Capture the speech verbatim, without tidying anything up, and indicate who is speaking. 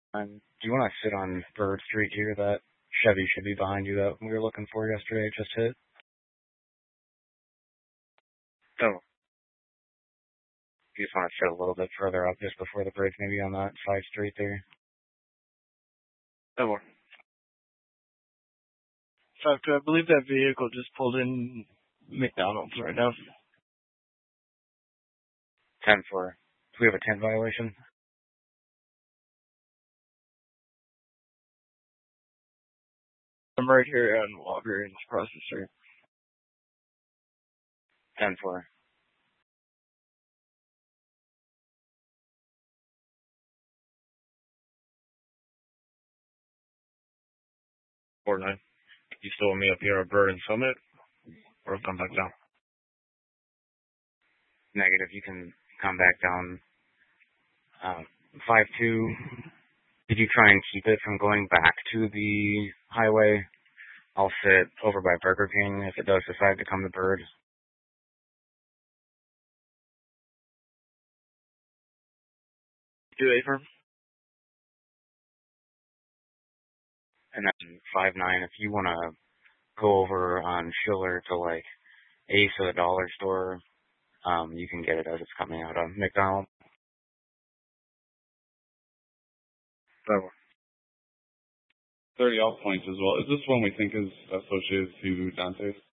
Speaker 1: And do you want to sit on Bird Street here? That Chevy should be behind you that we were looking for yesterday. Just hit. Oh, you just want to sit a little bit further up just before the bridge, maybe on that side street there.
Speaker 2: Oh, in fact, I believe that vehicle just pulled in McDonald's right now.
Speaker 1: ten four. Do we have a ten violation?
Speaker 2: I'm right here on Walgreens processor.
Speaker 1: ten four.
Speaker 2: four nine. You still want me up here at Bird and Summit? Or come back down?
Speaker 1: Negative. You can come back down. Uh, five two. Did you try and keep it from going back to the highway? I'll sit over by Burger King if it does decide to come to Bird.
Speaker 2: Do A firm?
Speaker 1: And then five nine. If you want to go over on Schiller to like Ace or the Dollar Store, um, you can get it as it's coming out of McDonald's.
Speaker 2: Forever. thirty off points as well. Is this one we think is associated to Dante's?